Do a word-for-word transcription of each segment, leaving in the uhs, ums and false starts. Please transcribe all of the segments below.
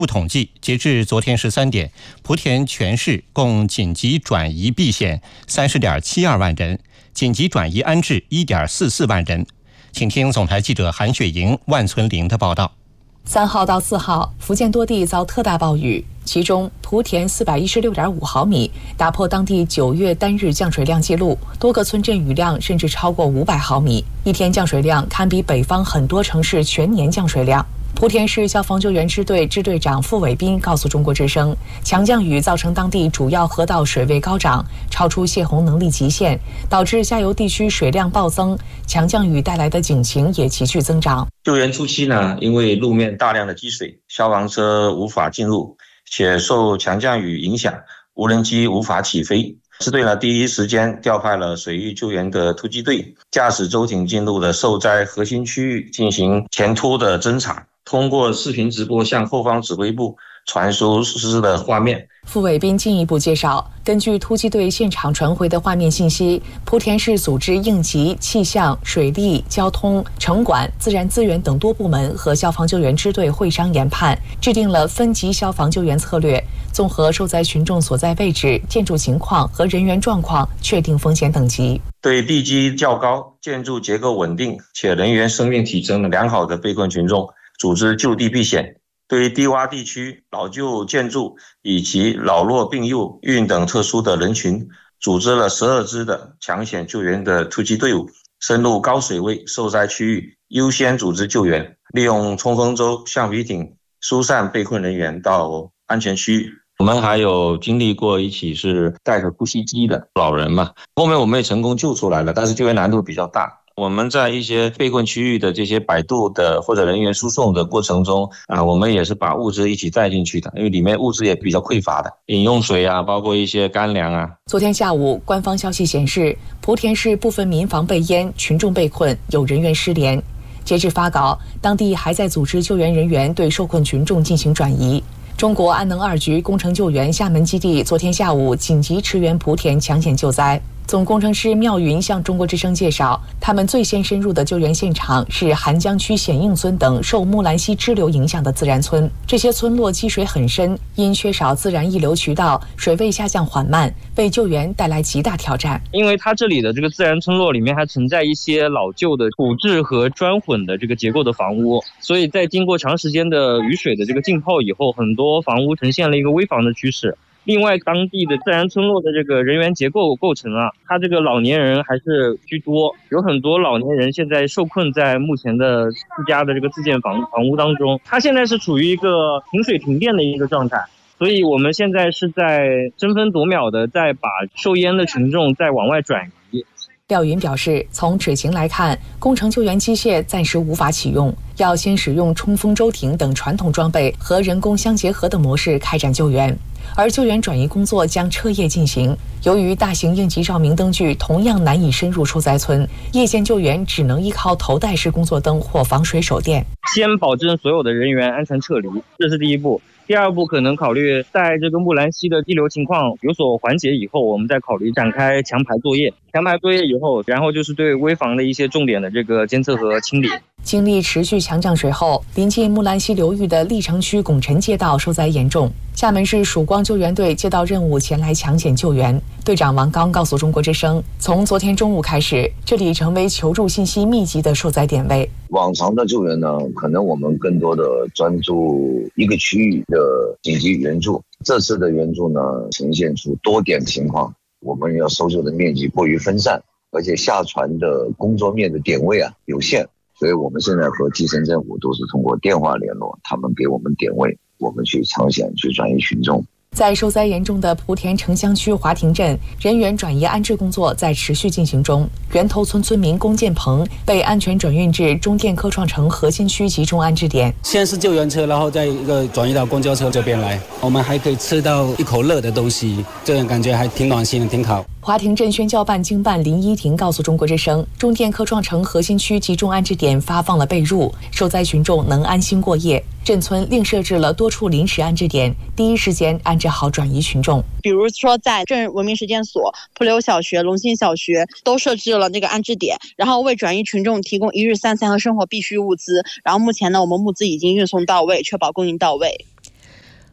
不统计，截至昨天十三点，莆田全市共紧急转移避险三十点七二万人，紧急转移安置一点四四万人。请听总台记者韩雪莹、万村玲的报道。 三号到四号，福建多地遭特大暴雨，其中莆田四百一十六点五毫米，打破当地九月单日降水量纪录，多个村镇雨量甚至超过五百毫米，一天降水量堪比北方很多城市全年降水量。莆田市消防救援支队支队长傅伟斌告诉中国之声，强降雨造成当地主要河道水位高涨，超出泄洪能力极限，导致下游地区水量暴增，强降雨带来的警情也急剧增长。 救援初期呢，因为路面大量的积水，消防车无法进入，且受强降雨影响，无人机无法起飞。支队呢第一时间调派了水域救援的突击队，驾驶舟艇进入了受灾核心区域进行前突的侦查，通过视频直播向后方指挥部传输实施的画面。 傅伟斌进一步介绍，根据突击队现场传回的画面信息，莆田市组织应急、气象、水利、交通、城管、自然资源等多部门和消防救援支队会商研判，制定了分级消防救援策略，综合受灾群众所在位置、建筑情况和人员状况，确定风险等级。 对地基较高、建筑结构稳定且人员生命体征良好的被困群众，组织就地避险。对低洼地区、老旧建筑以及老弱病幼、孕等特殊的人群，组织了十二支的抢险救援的突击队伍，深入高水位受灾区域，优先组织救援，利用冲锋舟、橡皮艇疏散被困人员到安全区域。我们还有经历过一起是带着呼吸机的老人嘛，后面我们也成功救出来了，但是救援难度比较大。我们在一些被困区域的这些摆渡的或者人员输送的过程中啊，我们也是把物资一起带进去的，因为里面物资也比较匮乏的，饮用水啊，包括一些干粮啊。 昨天下午，官方消息显示，莆田市部分民房被淹，群众被困，有人员失联。截至发稿，当地还在组织救援人员对受困群众进行转移。中国安能二局工程救援厦门基地昨天下午紧急驰援莆田抢险救灾。总工程师妙云向中国之声介绍，他们最先深入的救援现场是韩江区显应村等受木兰溪支流影响的自然村。这些村落积水很深，因缺少自然溢流渠道，水位下降缓慢，为救援带来极大挑战。 因为它这里的这个自然村落里面还存在一些老旧的土质和砖混的这个结构的房屋，所以在经过长时间的雨水的这个浸泡以后，很多房屋呈现了一个危房的趋势。另外，当地的自然村落的这个人员结构构成啊，它这个老年人还是居多，有很多老年人现在受困在目前的自家的这个自建房房屋当中，它现在是处于一个停水停电的一个状态，所以我们现在是在争分夺秒的在把受淹的群众再往外转移。 廖云表示，从水情来看，工程救援机械暂时无法启用，要先使用冲锋舟艇等传统装备和人工相结合的模式开展救援，而救援转移工作将彻夜进行。由于大型应急照明灯具同样难以深入受灾村，夜间救援只能依靠头戴式工作灯或防水手电。 先保证所有的人员安全撤离，这是第一步。第二步可能考虑在这个木兰溪的溢流情况有所缓解以后，我们再考虑展开强排作业。强排作业以后，然后就是对危房的一些重点的这个监测和清理。 经历持续强降水后，临近木兰溪流域的历城区拱辰街道受灾严重。厦门市曙光救援队接到任务前来抢险救援。队长王刚告诉中国之声，从昨天中午开始，这里成为求助信息密集的受灾点位。 往常的救援呢，可能我们更多的专注一个区域的紧急援助，这次的援助呢，呈现出多点情况，我们要搜救的面积过于分散，而且下传的工作面的点位啊有限，所以我们现在和基层政府都是通过电话联络，他们给我们点位，我们去抢险去转移群众。 在受灾严重的莆田城乡区华亭镇，人员转移安置工作在持续进行中。源头村村民龚建鹏被安全转运至中电科创城核心区集中安置点。 先是救援车，然后再一个转移到公交车这边来，我们还可以吃到一口热的东西，这样感觉还挺暖心的，挺好。 华亭镇宣教办经办林依婷告诉中国之声，中电科创城核心区集中安置点发放了被褥，受灾群众能安心过夜。镇村另设置了多处临时安置点，第一时间安置好转移群众。 比如说在镇文明实践所、普流小学、龙信小学都设置了这个安置点，然后为转移群众提供一日三餐和生活必需物资。然后目前呢，我们物资已经运送到位，确保供应到位。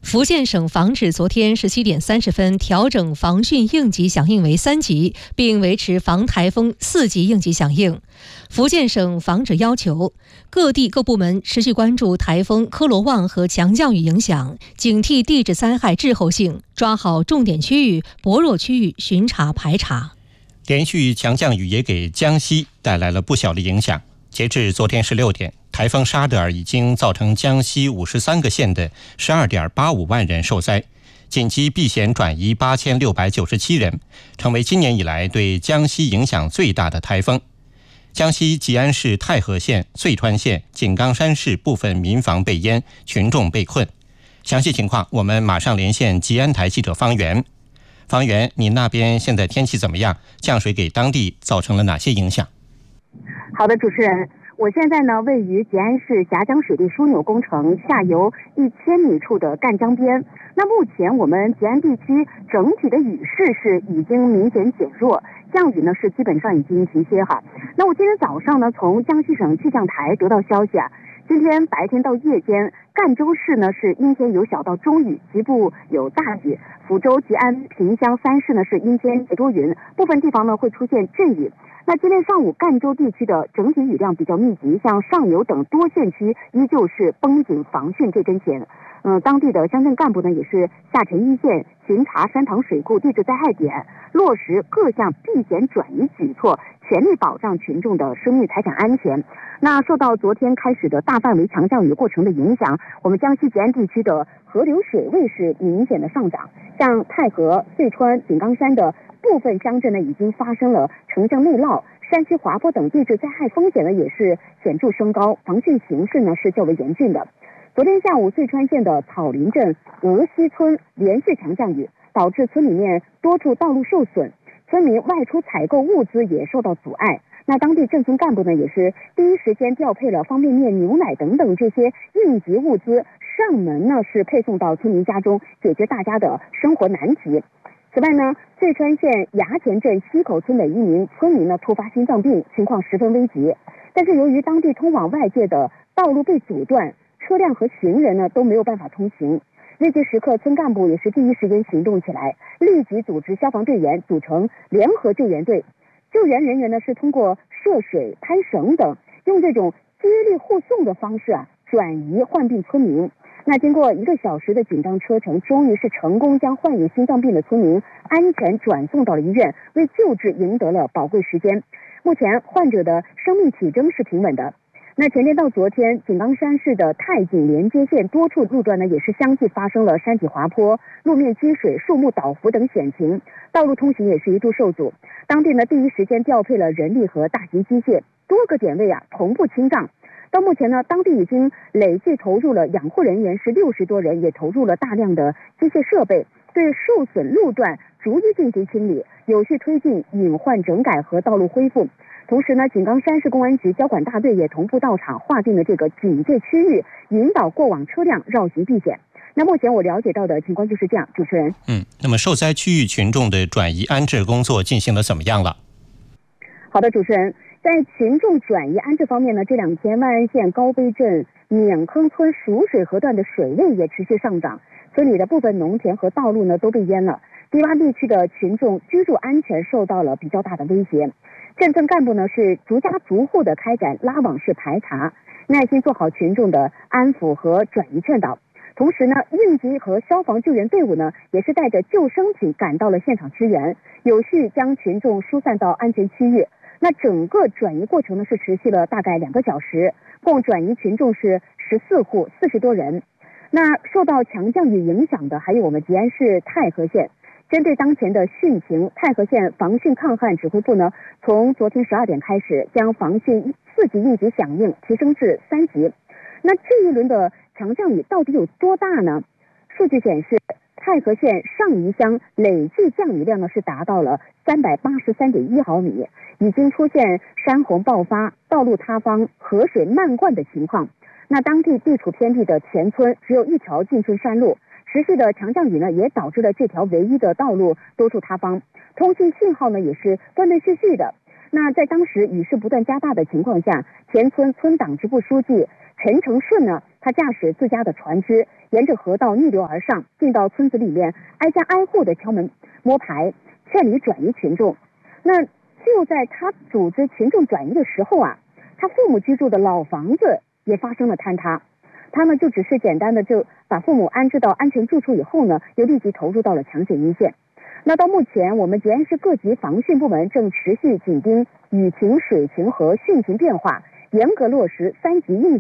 福建省防指昨天十七点三十分调整防汛应急响应为三级，并维持防台风四级应急响应。福建省防指要求各地各部门持续关注台风科罗旺和强降雨影响，警惕地质灾害滞后性，抓好重点区域、薄弱区域巡查排查。 连续强降雨也给江西带来了不小的影响。截至昨天十六点，台风沙德尔已经造成江西五十三个县的十二点八五万人受灾，紧急避险转移八千六百九十七人，成为今年以来对江西影响最大的台风。江西吉安市太和县、遂川县、井冈山市部分民房被淹，群众被困。详细情况，我们马上连线吉安台记者方圆。方圆，你那边现在天气怎么样？降水给当地造成了哪些影响？ 好的，主持人，我现在呢位于吉安市峡江水利枢纽工程下游一千米处的赣江边。那目前我们吉安地区整体的雨势是已经明显减弱，降雨呢是基本上已经停歇哈。那我今天早上呢从江西省气象台得到消息啊，今天白天到夜间，赣州市呢是阴天有小到中雨，局部有大雨；抚州、吉安、萍乡三市呢是阴天也多云，部分地方呢会出现阵雨。那今天上午赣州地区的整体雨量比较密集，像上游等多县区依旧是绷紧防汛这根弦。嗯、呃，当地的乡镇干部呢也是下沉一线，巡查山塘水库地质灾害点，落实各项避险转移举措，全力保障群众的生命财产安全。那受到昨天开始的大范围强降雨过程的影响，我们江西吉安地区的河流水位是明显的上涨，像太和、遂川、井冈山的部分乡镇呢已经发生了城乡内涝、山区滑坡等地质灾害风险呢也是显著升高，防汛形势呢是较为严峻的。昨天下午，遂川县的草林镇鹅溪村连续强降雨，导致村里面多处道路受损，村民外出采购物资也受到阻碍。那当地镇村干部呢也是第一时间调配了方便面、牛奶等等这些应急物资上门呢是配送到村民家中，解决大家的生活难题。此外呢，遂川县衙前镇西口村的一名村民呢突发心脏病，情况十分危急。但是由于当地通往外界的道路被阻断，车辆和行人呢都没有办法通行。危急时刻，村干部也是第一时间行动起来，立即组织消防队员组成联合救援队。救援人员呢是通过涉水、攀绳等，用这种接力护送的方式啊转移患病村民。那经过一个小时的紧张车程，终于是成功将患有心脏病的村民安全转送到了医院，为救治赢得了宝贵时间。目前患者的生命体征是平稳的。那前天到昨天，井冈山市的太井连接线多处路段呢也是相继发生了山体滑坡、路面积水、树木倒伏等险情，道路通行也是一度受阻。当地呢第一时间调配了人力和大型机械，多个点位啊同步清障。到目前呢，当地已经累计投入了养护人员是六十多人，也投入了大量的机械设备，对受损路段逐一进行清理，有序推进隐患整改和道路恢复。同时呢，井冈山市公安局交管大队也同步到场，划定了这个警戒区域，引导过往车辆绕行避险。那目前我了解到的情况就是这样，主持人。 嗯，那么受灾区域群众的转移安置工作进行得怎么样了？ 好的，主持人，在群众转移安置方面呢，这两天万安县高碑镇碾坑村蜀水河段的水位也持续上涨，村里的部分农田和道路呢都被淹了，低洼地区的群众居住安全受到了比较大的威胁。镇村干部呢是逐家逐户的开展拉网式排查，耐心做好群众的安抚和转移劝导。同时呢，应急和消防救援队伍呢也是带着救生艇赶到了现场支援，有序将群众疏散到安全区域。那整个转移过程呢是持续了大概两个小时，共转移群众是十四户四十多人。那受到强降雨影响的还有我们吉安市太和县。针对当前的汛情，太和县防汛抗旱指挥部呢，从昨天十二点开始，将防汛四级应急响应提升至三级。那这一轮的强降雨到底有多大呢？数据显示，太和县上宜乡累计降雨量呢是达到了三百八十三点一毫米，已经出现山洪爆发、道路塌方、河水漫灌的情况。那当地地处偏僻的全村只有一条进村山路。持续的强降雨呢，也导致了这条唯一的道路多处塌方，通信信号呢也是断断续续的。那在当时雨势不断加大的情况下，前村村党支部书记陈成顺呢， 他驾驶自家的船只，沿着河道逆流而上，进到村子里面，挨家挨户的敲门摸牌，劝离转移群众。那就在他组织群众转移的时候啊，他父母居住的老房子也发生了坍塌。他呢就只是简单的就把父母安置到安全住处以后呢，又立即投入到了抢险一线。那到目前，我们吉安市各级防汛部门正持续紧盯雨情、水情和汛情变化，严格落实三级应